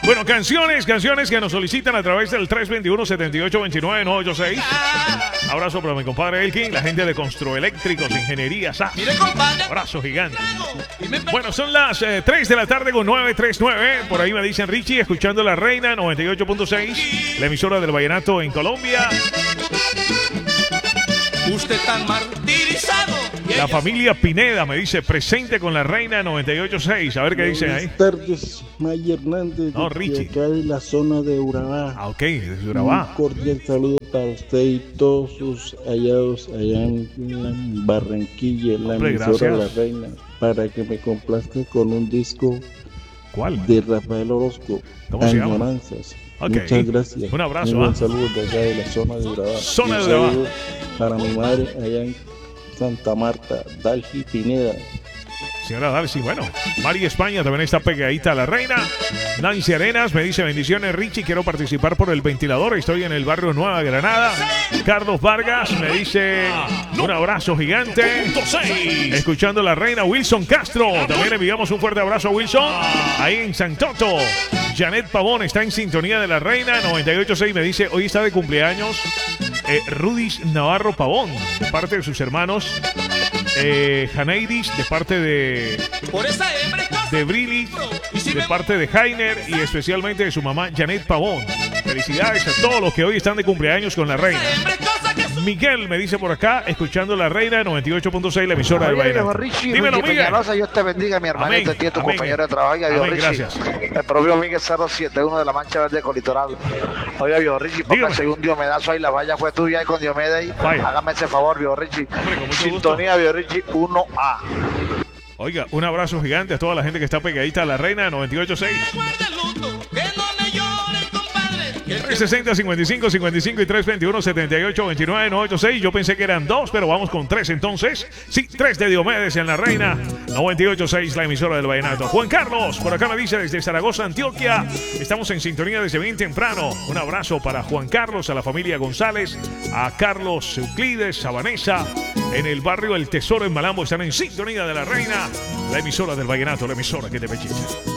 Bueno, canciones que nos solicitan a través del 321-7829-986. Abrazo para mi compadre Elkin, la gente de Construeléctricos, Ingeniería SAS. Abrazo gigante. Bueno, son las 3 de la tarde con 9:39. Por ahí me dicen Richie, escuchando La Reina 98.6, la emisora del vallenato en Colombia. Usted tan martirizado. La familia Pineda me dice presente con La Reina 98.6. A ver qué dicen ahí. Buenas tardes, May Hernández. No, Richie. Acá de la zona de Urabá. Ah, ok, desde Urabá. Un cordial saludo para usted y todos sus hallados allá en Barranquilla, en la Hombre, emisora La gracias. Reina, para que me complazca con un disco ¿Cuál? de Rafael Orozco, ¿Cómo se llama? Añoranzas. Ok. Muchas gracias. Un abrazo, Un buen ¿ah? saludo de acá de la zona de Urabá. Zona Un de Urabá. saludo para mi madre allá en Santa Marta, Dalgi Pineda. Señora Darcy, bueno, Mari España también está pegadita a La Reina. Nancy Arenas me dice bendiciones Richie, quiero participar por el ventilador, estoy en el barrio Nueva Granada. Carlos Vargas me dice un abrazo gigante. Escuchando La Reina. Wilson Castro, también enviamos un fuerte abrazo a Wilson, ahí en San Toto. Janet Pavón está en sintonía de La Reina 98.6, me dice hoy está de cumpleaños Rudis Navarro Pavón, de parte de sus hermanos Janeidis, de parte de Brili, de parte de Jainer y especialmente de su mamá Janet Pavón. Felicidades a todos los que hoy están de cumpleaños con La Reina. Miguel me dice por acá, escuchando La Reina 98.6, la emisora del vallenato. Dímelo, Miguel. Peñalosa, Dios te bendiga, mi hermanito, Amén, tío, tu amén. compañero de trabajo. Oiga, Vio Amén, Richie, gracias. el propio Miguel 071 de la Mancha Verde Colitoral. Oiga, Vio Richie, Dígame. póngase un Diomedazo ahí, la valla fue tuya ahí con Diomedes ahí. Vaya. Hágame ese favor, Vio Richie. Hombre, con mucho Sintonía, Vio Richie 1A. Oiga, un abrazo gigante a toda la gente que está pegadita a La Reina 98.6. 360, 55, 55 y 321, 78, 29, 986. Yo pensé que eran dos, pero vamos con tres entonces. Sí, tres de Diomedes en La Reina 98.6, la emisora del vallenato. Juan Carlos, por acá me dice desde Zaragoza, Antioquia. Estamos en sintonía desde bien temprano. Un abrazo para Juan Carlos, a la familia González, a Carlos Euclides, a Vanessa. En el barrio El Tesoro en Malambo están en sintonía de La Reina, la emisora del vallenato, la emisora que te pechicha.